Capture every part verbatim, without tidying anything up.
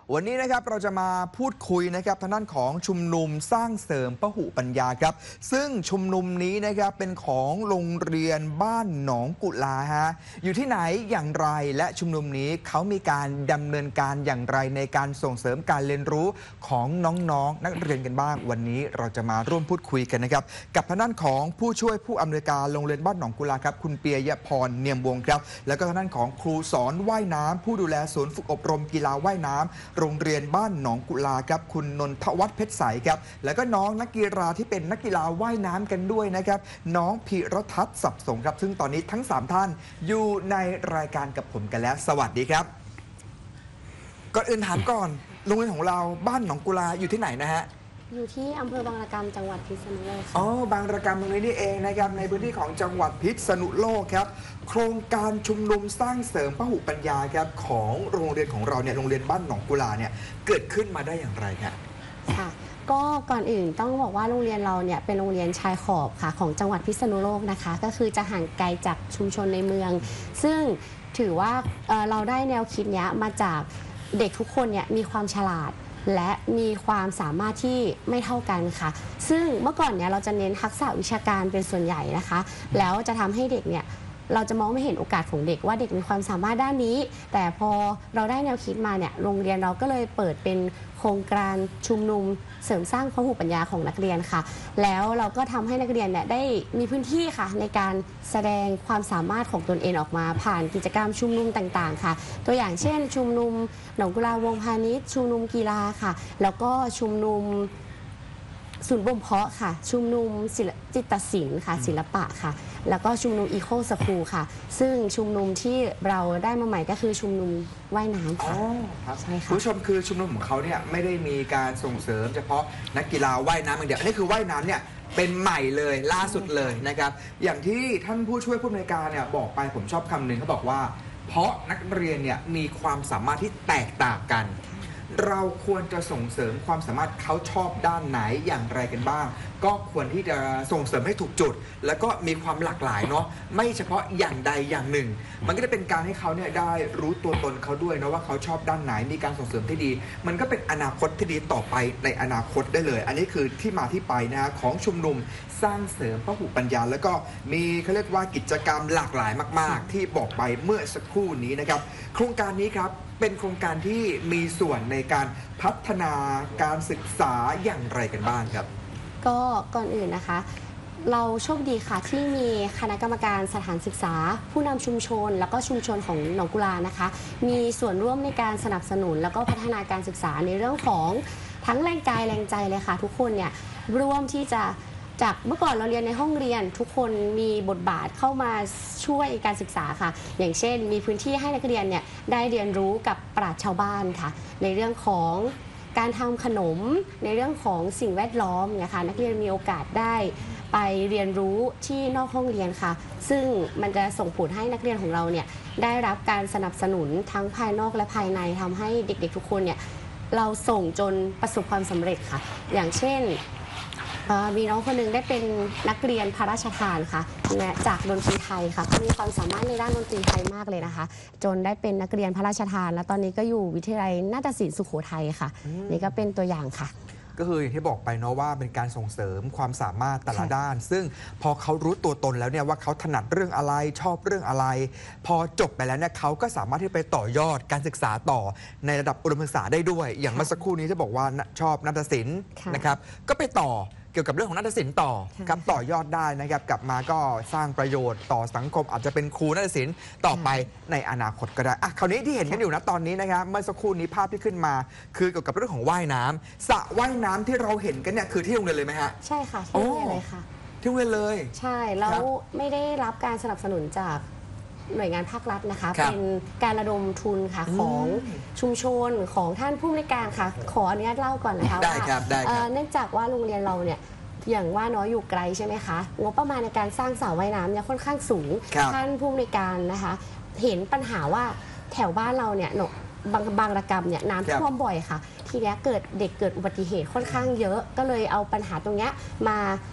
วันนี้นะครับเราจะมาพูดคุยนะครับทางด้านของชุมนุมสร้างเสริมพหุปัญญาครับซึ่งชุมนุมนี้นะครับเป็นของโรงเรียนบ้านหนองกุลาฮะอยู่ที่ไหนอย่างไรและชุมนุมนี้เขามีการดำเนินการอย่างไรในการส่งเสริมการเรียนรู้ของน้องๆ นักเรียนกันบ้างวันนี้เราจะมาร่วมพูดคุยกันนะครับกับทางด้านของผู้ช่วยผู้อำนวยการโรงเรียนบ้านหนองกุลาครับคุณเปียยพรเนียมวงศ์ครับแล้วก็ทางด้านของครูสอนว่ายน้ำผู้ดูแลศูนย์ฝึกอบรมกีฬาว่ายน้ำโรงเรียนบ้านหนองกุลาครับคุณนนทวัฒน์เพชรใสครับแล้วก็น้องนักกีฬาที่เป็นนักกีฬาว่ายน้ำกันด้วยนะครับน้องพิรทัศน์สับสงครับซึ่งตอนนี้ทั้งสามท่านอยู่ในรายการกับผมกันแล้วสวัสดีครับก่อนอื่นถามก่อนโรงเรียนของเราบ้านหนองกุลาอยู่ที่ไหนนะฮะอยู่ที่อำเภอบางระกำจังหวัดพิษณุโลกอ๋อบางระกำตรงนี้นี่เองนะครับในพื้นที่ของจังหวัดพิษณุโลกครับโครงการชุมนุมสร้างเสริมพหุปัญญาครับของโรงเรียนของเราเนี่ยโรงเรียนบ้านหนองกุลาเนี่ยเกิดขึ้นมาได้อย่างไรครับค่ะก็ก่อนอื่นต้องบอกว่าโรงเรียนเราเนี่ยเป็นโรงเรียนชายขอบค่ะของจังหวัดพิษณุโลกนะคะก็คือจะห่างไกลจากชุมชนในเมืองซึ่งถือว่า เอ่อ เราได้แนวคิดนี้มาจากเด็กทุกคนเนี่ยมีความฉลาดและมีความสามารถที่ไม่เท่ากันค่ะซึ่งเมื่อก่อนเนี่ยเราจะเน้นทักษะวิชาการเป็นส่วนใหญ่นะคะแล้วจะทำให้เด็กเนี่ยเราจะมองไม่เห็นโอกาสของเด็กว่าเด็กมีความสามารถด้านนี้แต่พอเราได้แนวคิดมาเนี่ยโรงเรียนเราก็เลยเปิดเป็นโครงการชุมนุมเสริมสร้างพหุปัญญาของนักเรียนค่ะแล้วเราก็ทำให้นักเรียนเนี่ยได้มีพื้นที่ค่ะในการแสดงความสามารถของตนเองออกมาผ่านกิจกรรมชุมนุมต่างๆค่ะตัวอย่างเช่นชุมนุมหนองกุลาวงพาณิชย์ชุมนุมกีฬาค่ะแล้วก็ชุมนุมศูนย์บ่มเพาะค่ะชุมนุมจิตศิลป์ค่ะศิลปะค่ะแล้วก็ชุมนุมอีโคสคูลค่ะซึ่งชุมนุมที่เราได้มาใหม่ก็คือชุมนุมว่ายน้ำค่ะใช่ค่ะคุณผู้ชมคือชุมนุมของเขาเนี่ยไม่ได้มีการส่งเสริมเฉพาะนักกีฬาว่ายน้ำอย่างเดียวอันนี้คือว่ายน้ำเนี่ยเป็นใหม่เลยล่าสุดเลยนะครับอย่างที่ท่านผู้ช่วยผู้อำนวยการเนี่ยบอกไปผมชอบคำหนึ่งเขาบอกว่าเพราะนักเรียนเนี่ยมีความสามารถที่แตกต่างกันเราควรจะส่งเสริมความสามารถเขาชอบด้านไหนอย่างไรกันบ้างก็ควรที่จะส่งเสริมให้ถูกจุดแล้วก็มีความหลากหลายเนาะไม่เฉพาะอย่างใดอย่างหนึ่งมันก็จะเป็นการให้เขาเนี่ยได้รู้ตัวตนเขาด้วยนะว่าเขาชอบด้านไหนมีการส่งเสริมที่ดีมันก็เป็นอนาคตที่ดีต่อไปในอนาคตได้เลยอันนี้คือที่มาที่ไปนะฮะของชุมนุมสร้างเสริมพหุปัญญาแล้วก็มีเขาเรียกว่ากิจกรรมหลากหลายมากๆที่บอกไปเมื่อสักครู่นี้นะครับโครงการนี้ครับเป็นโครงการที่มีส่วนในการพัฒนาการศึกษาอย่างไรกันบ้างครับก็ก่อนอื่นนะคะเราโชคดีค่ะที่มีคณะกรรมการสถานศึกษาผู้นำชุมชนแล้วก็ชุมชนของหนองกุลานะคะมีส่วนร่วมในการสนับสนุนแล้วก็พัฒนาการศึกษาในเรื่องของทั้งแรงกายแรงใจเลยค่ะทุกคนเนี่ยร่วมที่จะจากเมื่อก่อนเราเรียนในห้องเรียนทุกคนมีบทบาทเข้ามาช่วยการศึกษาค่ะอย่างเช่นมีพื้นที่ให้นักเรียนเนี่ยได้เรียนรู้กับปราชญ์ชาวบ้านค่ะในเรื่องของการทำขนมในเรื่องของสิ่งแวดล้อมนะคะนักเรียนมีโอกาสได้ไปเรียนรู้ที่นอกห้องเรียนค่ะซึ่งมันจะส่งผลให้นักเรียนของเราเนี่ยได้รับการสนับสนุนทั้งภายนอกและภายในทำให้เด็กๆทุกคนเนี่ยเราส่งจนประสบความสำเร็จค่ะอย่างเช่นมีน้องคนหนึ่งได้เป็นนักเรียนพระราชทานค่ะจากดนตรีไทยค่ะเขามีความสามารถในด้านดนตรีไทยมากเลยนะคะจนได้เป็นนักเรียนพระราชทานและตอนนี้ก็อยู่วิทยาลัยนาฏศิลป์สุโขทัยค่ะนี่ก็เป็นตัวอย่างค่ะก็คืออย่างที่บอกไปเนาะว่าเป็นการส่งเสริมความสามารถแต่ละด้าน ซึ่งพอเขารู้ตัวตนแล้วเนี่ยว่าเขาถนัดเรื่องอะไรชอบเรื่องอะไร พอจบไปแล้วเนี่ยเขาก็สามารถที่ไปต่อยอดการศึกษาต่อในระดับอุดมศึกษาได้ด้วยอย่างเมื่อสักครู่นี้จะบอกว่าชอบนาฏศิลป์นะครับก็ไปต่อเกี่ยวกับเรื่องของนาฏศิลป์ต่อครับต่อยอดได้นะครับกลับมาก็สร้างประโยชน์ต่อสังคมอาจจะเป็นครูนาฏศิลป์ต่อไปในอนาคตก็ได้อ่ะคราวนี้ที่เห็นกันอยู่นะตอนนี้นะครับเมื่อสักครู่นี้ภาพที่ขึ้นมาคือเกี่ยวกับเรื่องของว่ายน้ำสระว่ายน้ำที่เราเห็นกันเนี่ยคือที่โรงเรียนเลยไหมฮะใช่ค่ะที่โรงเรียนเลยค่ะที่โรงเรียนเลยใช่แล้วไม่ได้รับการสนับสนุนจากหน่วยงานภาครัฐนะคะเป็นการระดมทุนค่ะของชุมชนของท่านผู้อำนวยการค่ะขออนุญาตเล่าก่อนนะคะว่าเนื่องจากว่าโรงเรียนเราเนี่ยอย่างว่าน้อยอยู่ไกลใช่ไหมคะงบประมาณในการสร้างสระว่ายน้ำเนี่ยค่อนข้างสูงท่านผู้อำนวยการนะคะเห็นปัญหาว่าแถวบ้านเราเนี่ยบางบางระกำเนี่ยน้ำท่วมบ่อยค่ะทีนี้เกิดเด็กเกิดอุบัติเหตุค่อนข้างเยอะก็เลยเอาปัญหาตรงนี้มา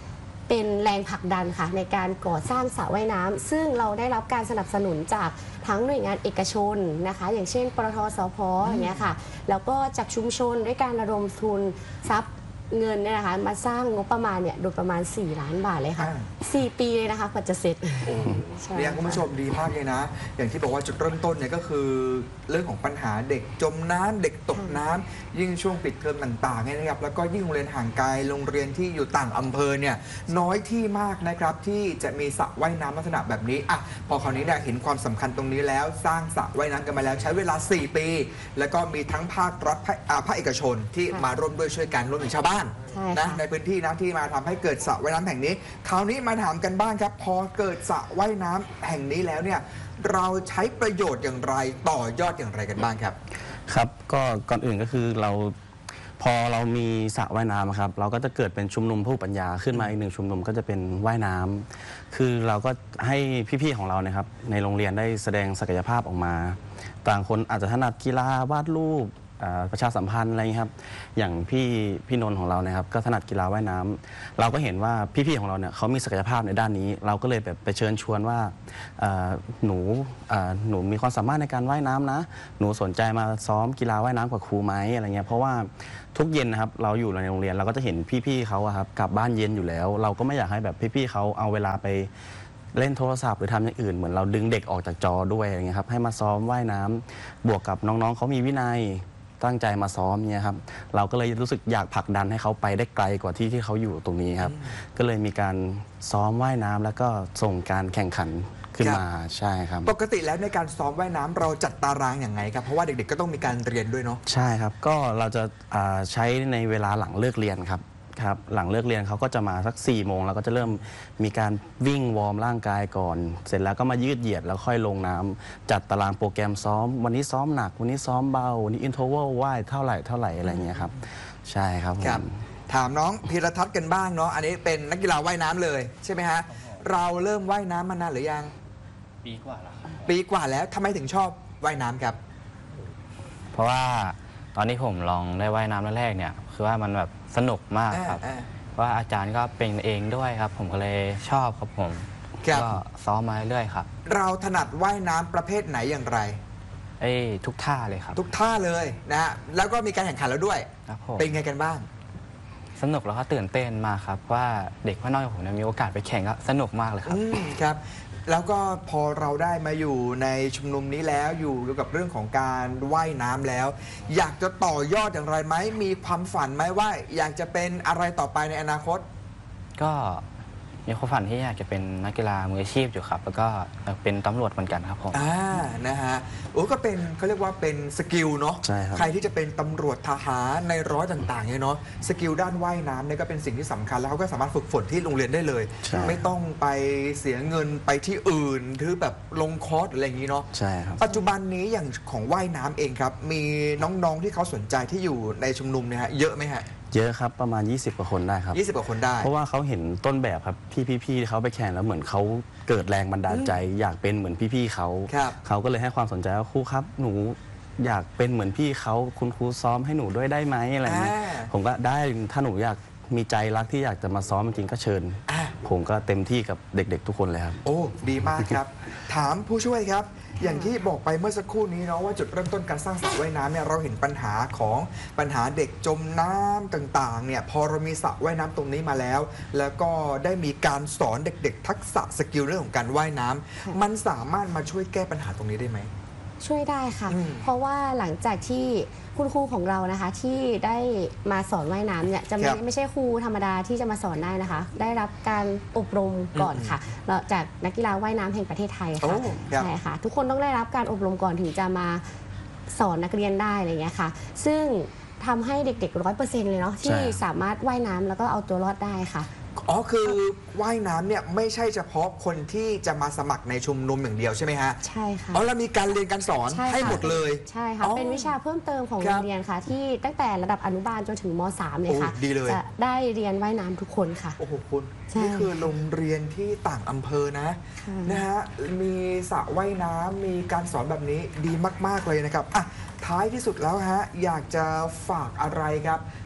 เป็นแรงผลักดันค่ะในการก่อสร้างสระว่ายน้ำซึ่งเราได้รับการสนับสนุนจากทั้งหน่วยงานเอกชนนะคะอย่างเช่นปตท.สผ.อย่างเงี้ยค่ะแล้วก็จากชุมชนด้วยการระดมทุนทรัพย์เงินเนี่ยนะคะมาสร้างงบประมาณเนี่ยโดยประมาณสี่ล้านบาทเลยค่ะอ่าสี่ปีเลยนะคะกว่าจะเสร็จโอ้ใช่เนี่ยคุณผู้ชมดีมากเลยนะ อย่างที่บอกว่าจุดเริ่มต้นเนี่ยก็คือเรื่องของปัญหาเด็กจมน้ำเด็กตกน้ำยิ่งช่วงปิดเทอมต่างๆเนี่ยนะครับแล้วก็ยิ่งโรงเรียนห่างไกลโรงเรียนที่อยู่ต่างอำเภอเนี่ยน้อยที่มากนะครับที่จะมีสระว่ายน้ำลักษณะแบบนี้อ่ะพอคราวนี้เนี่ยเห็นความสำคัญตรงนี้แล้วสร้างสระว่ายน้ำกันมาแล้วใช้เวลาสี่ปี แล้วก็มีทั้งภาครัฐภาคอ่าภาคเอกชนที่มาร่วมด้วยช่วยกันรวมถึงชาวบ้านใช่นะค่ะในพื้นที่นะที่มาทำให้เกิดสระว่ายน้ำแห่งนี้ คราวนี้มาถามกันบ้างครับ พอเกิดสระว่ายน้ำแห่งนี้แล้วเนี่ยเราใช้ประโยชน์อย่างไรต่อยอดอย่างไรกันบ้างครับครับก็ก่อนอื่นก็คือเราพอเรามีสระว่ายน้ำครับเราก็จะเกิดเป็นชุมนุมผู้ปัญญาขึ้นมาอีกหนึ่งชุมนุมก็จะเป็นว่ายน้ำคือเราก็ให้พี่ๆของเรานะครับในโรงเรียนได้แสดงศักยภาพออกมา ต่างคนอาจจะถนัดกีฬาวาดรูปอ่าประชาสัมพันธ์อะไรอย่างนี้ครับอย่างพี่พี่นนท์ของเรานะครับก็ถนัดกีฬาว่ายน้ำเราก็เห็นว่าพี่ๆของเราเนี่ยเขามีศักยภาพในด้านนี้ เราก็เลยแบบไปเชิญชวนว่าเอ่อหนูเอ่อหนูมีความสามารถในการว่ายน้ำนะหนูสนใจมาซ้อมกีฬาว่ายน้ำกับครูไหมอะไรเงี้ยเพราะว่าทุกเย็นนะครับเราอยู่ในโรงเรียนเราก็จะเห็นพี่ๆเขาอะครับกลับบ้านเย็นอยู่แล้ว เราก็ไม่อยากให้แบบพี่ๆเขาเอาเวลาไปเล่นโทรศัพท์หรือทำอย่างอื่นเหมือนเราดึงเด็กออกจากจอด้วยอะไรเงี้ยครับให้มาซ้อมว่ายน้ำบวกกับน้องๆเขามีวินัยตั้งใจมาซ้อมเนี่ยครับเราก็เลยรู้สึกอยากผลักดันให้เขาไปได้ไกลกว่าที่ที่เขาอยู่ตรงนี้ครับก็เลยมีการซ้อมว่ายน้ำแล้วก็ส่งการแข่งขันขึ้นมาใช่ครับปกติแล้วในการซ้อมว่ายน้ำเราจัดตารางอย่างไงครับเพราะว่าเด็กๆก็ต้องมีการเรียนด้วยเนาะใช่ครับ ก็เราจะอ่าใช้ในเวลาหลังเลิกเรียนครับครับ หลังเลิกเรียนเขาก็จะมาสัก4ี่โมงแล้วก็จะเริ่มมีการวิ่งวอร์มร่างกายก่อน เสร็จแล้วก็มายืดเหยียดแล้วค่อยลงน้ำจัดตารางโปรแกรมซ้อม วันนี้ซ้อมหนัก วันนี้ซ้อมเบา วันนี้อินโทรเวลว่ายเท่าไหร่เท่าไหร่อะไรอย่างเงี้ยครับ ใช่ครับผมครับถามน้องพีรทัศน์กันบ้างเนาะอันนี้เป็นนักกีฬาว่ายน้ำเลยใช่ไหมฮะเราเริ่มว่ายน้ำมานานหรือยังปีกว่าแล้วครับปีกว่าแล้วทำไมถึงชอบว่ายน้ำครับเพราะว่าตอนที่ผมลองได้ว่ายน้ำแรกๆเนี่ยคือว่ามันแบบสนุกมากครับอ่าว่าอาจารย์ก็เป็นเองด้วยครับ ผมก็เลยชอบครับผมครับก็ซ้อมมาเรื่อยๆครับเราถนัดว่ายน้ำประเภทไหนอย่างไรเอ้ยทุกท่าเลยครับทุกท่าเลยนะฮะแล้วก็มีการแข่งขันแล้วด้วยครับผมเป็นไงกันบ้างสนุกแล้วก็ตื่นเต้นมากครับว่าเด็กว่านอกจากผมเนี่ยมีโอกาสไปแข่งก็สนุกมากเลยครับอืมครับ แล้วก็พอเราได้มาอยู่ในชุมนุมนี้แล้วอยู่เกี่ยวกับเรื่องของการว่ายน้ำแล้ว อยากจะต่อยอดอย่างไรไหมมีความฝันไหมว่า อยากจะเป็นอะไรต่อไปในอนาคตก็มีความฝันที่อยากจะเป็นนักกีฬามืออาชีพอยู่ครับ แล้วก็อยากเป็นตำรวจเหมือนกันครับผมอ่า นะฮะ โอ้ก็เป็นเขาเรียกว่าเป็นสกิลเนาะใช่ครับใครที่จะเป็นตำรวจทหารในร้อยต่างๆเนี่ยเนาะ สกิลด้านว่ายน้ำเนี่ยก็เป็นสิ่งที่สำคัญแล้วเขาก็สามารถฝึกฝนที่โรงเรียนได้เลยใช่ไม่ต้องไปเสียเงินไปที่อื่นหรือแบบลงคอร์สอะไรอย่างนี้เนาะใช่ครับปัจจุบันนี้อย่างของว่ายน้ำเองครับ มีน้องๆที่เขาสนใจที่อยู่ในชุมนุมเนี่ยฮะ เยอะไหมฮะเยอะครับประมาณ ยี่สิบ กว่าคนได้ครับยี่สิบกว่าคนได้เพราะว่าเขาเห็นต้นแบบครับที่พี่ๆเขาไปแข่งแล้วเหมือนเขาเกิดแรงบันดาลใจ อยากเป็นเหมือนพี่ๆเขาครับเขาก็เลยให้ความสนใจว่าครูครับหนูอยากเป็นเหมือนพี่เขาคุณครูซ้อมให้หนูด้วยได้ไหมอะไรเงี้ยอ่าผมก็ได้ถ้าหนูอยากมีใจรักที่อยากจะมาซ้อมจริงๆก็เชิญอ่ะผมก็เต็มที่กับเด็กๆทุกคนเลยครับโอ้ ดีมากครับ ถามผู้ช่วยครับ อย่างที่บอกไปเมื่อสักครู่นี้เนาะว่าจุดเริ่มต้นการสร้างสระว่ายน้ำเนี่ยเราเห็นปัญหาของปัญหาเด็กจมน้ำต่างๆเนี่ยพอเรามีสระว่ายน้ำตรงนี้มาแล้ว แล้วก็ได้มีการสอนเด็กๆ ทักษะสกิลเรื่องของการว่ายน้ำมันสามารถมาช่วยแก้ปัญหาตรงนี้ได้ไหมช่วยได้ค่ะอืมเพราะว่าหลังจากที่คุณครูของเรานะคะ ที่ได้มาสอนว่ายน้ำเนี่ยจะไม่ครับไม่ใช่ครูธรรมดาที่จะมาสอนได้นะคะ ได้รับการอบรมก่อนค่ะแล้วจากนักกีฬาว่ายน้ำแห่งประเทศไทยโอ้ค่ะครับใช่ค่ะ ทุกคนต้องได้รับการอบรมก่อนถึงจะมาสอนนักเรียนได้อะไรเงี้ยค่ะ ซึ่งทำให้เด็กๆร้อยเปอร์เซ็นต์เลยเนาะที่ใช่สามารถว่ายน้ำแล้วก็เอาตัวรอดได้ค่ะอ๋อคือว่ายน้ำเนี่ยไม่ใช่เฉพาะคนที่จะมาสมัครในชุมนุมอย่างเดียวใช่ไหมฮะใช่ค่ะอ๋อเรามีการเรียนการสอนใช่ค่ะให้หมดเลยใช่ค่ะอ๋อเป็นวิชาเพิ่มเติมของครัโรบงเรียนค่ะ ที่ตั้งแต่ระดับอนุบาลจนถึงม .สาม เลยค่ะโอ้ดีเลยจะได้เรียนว่ายน้ำทุกคนค่ะโอ้โหคุณใช่นี่คือโรงเรียนที่ต่างอำเภอนะค่ะนะฮะมีสระว่ายน้ำมีการสอนแบบนี้ดีมาก ๆเลยนะครับอ่ะท้ายที่สุดแล้วฮะอยากจะฝากอะไรครับ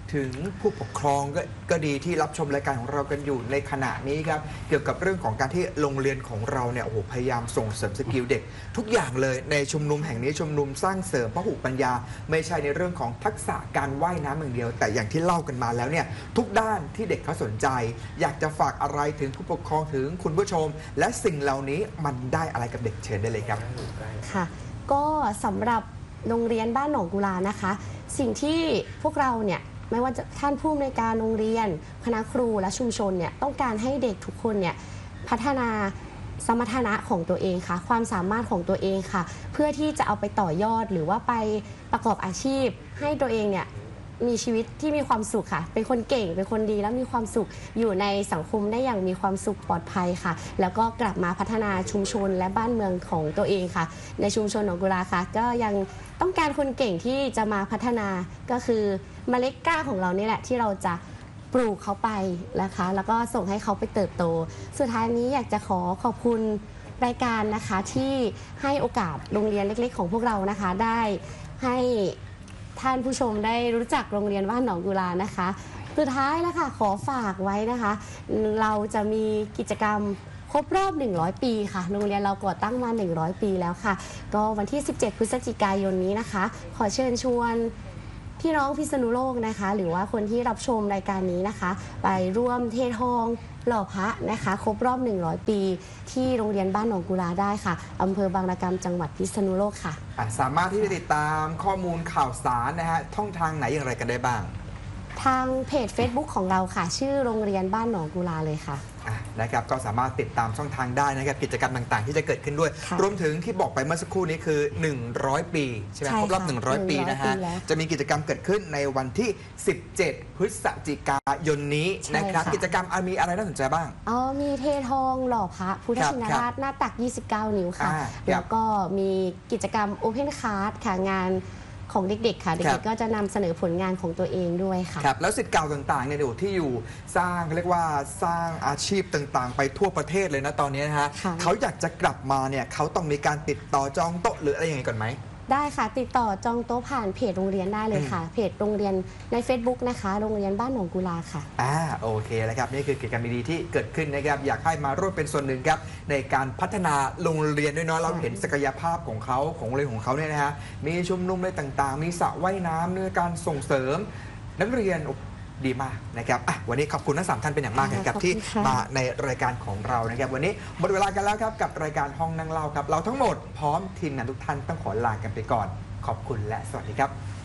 ถึงผู้ปกครองก็ก็ดีที่รับชมรายการของเรากันอยู่ในขณะนี้ครับเกี่ยวกับเรื่องของการที่โรงเรียนของเราเนี่ยโอ้โหพยายามส่งเสริมสกิลเด็ก ทุกอย่างเลยในชุมนุมแห่งนี้ชุมนุมสร้างเสริมพหุปัญญา ไม่ใช่ในเรื่องของทักษะการว่ายน้ำอย่างเดียว แต่อย่างที่เล่ากันมาแล้วเนี่ยทุกด้านที่เด็กเขาสนใจ อยากจะฝากอะไรถึงผู้ปกครองถึงคุณผู้ชม และสิ่งเหล่านี้มันได้อะไรกับเด็กเชิญได้เลยครับค่ะก็สำหรับโรงเรียนบ้านหนองกุลานะคะ สิ่งที่พวกเราเนี่ยไม่ว่าจะท่านผู้อำนวยการโรงเรียนคณะครูและชุมชนเนี่ยต้องการให้เด็กทุกคนเนี่ยพัฒนาสมรรถนะของตัวเองค่ะความสามารถของตัวเองค่ะ เพื่อที่จะเอาไปต่อยอดหรือว่าไปประกอบอาชีพให้ตัวเองเนี่ยมีชีวิตที่มีความสุขค่ะเป็นคนเก่งเป็นคนดีแล้วมีความสุขอยู่ในสังคมได้อย่างมีความสุขปลอดภัยค่ะแล้วก็กลับมาพัฒนาชุมชนและบ้านเมืองของตัวเองค่ะในชุมชนหนองกุลาค่ะก็ยังต้องการคนเก่งที่จะมาพัฒนาก็คือเมล็ดกล้าของเรานี่แหละที่เราจะปลูกเขาไปนะคะแล้วก็ส่งให้เขาไปเติบโตสุดท้ายนี้อยากจะขอขอบคุณรายการนะคะที่ให้โอกาสโรงเรียนเล็กๆของพวกเรานะคะได้ให้ท่านผู้ชมได้รู้จักโรงเรียนบ้านหนองกุลานะคะสุดท้ายแล้วค่ะขอฝากไว้นะคะเราจะมีกิจกรรมครบรอบหนึ่งร้อยปีค่ะโรงเรียนเราก่อตั้งมาหนึ่งร้อยปีแล้วค่ะก็วันที่สิบเจ็ดพฤศจิกายนนี้นะคะขอเชิญชวนพี่น้องพิษณุโลกนะคะหรือว่าคนที่รับชมรายการนี้นะคะไปร่วมเททองหล่อพระนะคะครบรอบหนึ่งร้อยปีที่โรงเรียนบ้านหนองกุลาได้ค่ะอำเภอบางระกำจังหวัดพิษณุโลกค่ะสามารถที่จะติดตามข้อมูลข่าวสารนะฮะท่องทางไหนอย่างไรกันได้บ้างทางเพจ Facebook ของเราค่ะชื่อโรงเรียนบ้านหนองกุลาเลยค่ะนะครับก็สามารถติดตามช่องทางได้นะครับกิจกรรมต่างๆที่จะเกิดขึ้นด้วยรวมถึงที่บอกไปเมื่อสักครู่นี้คือหนึ่งร้อยปีใช่ไหมครบรอบหนึ่งร้อยปีนะฮะจะมีกิจกรรมเกิดขึ้นในวันที่สิบเจ็ดพฤศจิกายนนี้นะครับกิจกรรมมีอะไรน่าสนใจบ้างอ๋อมีเททองหล่อพระพุทธชินราชหน้าตักยี่สิบเก้านิ้วค่ะแล้วก็มีกิจกรรม Open Card ค่ะงานของเด็กๆค่ะเด็กๆก็จะนำเสนอผลงานของตัวเองด้วยค่ะครับแล้วศิษย์เก่าต่างๆเนี่ยที่อยู่สร้างเรียกว่าสร้างอาชีพต่างๆไปทั่วประเทศเลยนะตอนนี้นะฮะเขาอยากจะกลับมาเนี่ยเขาต้องมีการติดต่อจองโต๊ะหรืออะไรยังไงก่อนไหมได้ค่ะติดต่อจองโต๊ะผ่านเพจโรงเรียนได้เลยค่ะเพจโรงเรียนใน Facebook นะคะโรงเรียนบ้านหนองกุลาค่ะอ่าโอเคแล้วครับนี่คือกิจกรรมดีๆที่เกิดขึ้นนะครับอยากให้มาร่วมเป็นส่วนหนึ่งครับในการพัฒนาโรงเรียนด้วยเนาะเราเห็นศักยภาพของเขาของโรงเรียนของเขาเนี่ยนะฮะมีชุมนุมอะไรต่างๆมีสระว่ายน้ำในการส่งเสริมนักเรียนดีมากนะครับวันนี้ขอบคุณทั้งสามท่านเป็นอย่างมากนะครับที่มาในรายการของเรานะครับวันนี้หมดเวลากันแล้วครับกับรายการห้องนั่งเล่าครับเราทั้งหมดพร้อมทีมงานทุกท่านต้องขอลากันไปก่อนขอบคุณและสวัสดีครับ